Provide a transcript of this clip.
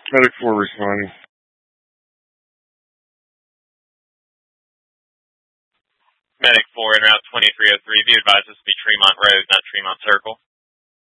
Medic 4 responding. Medic 4 in route 2303. Be advised this will be Tremont Road, not Tremont Circle.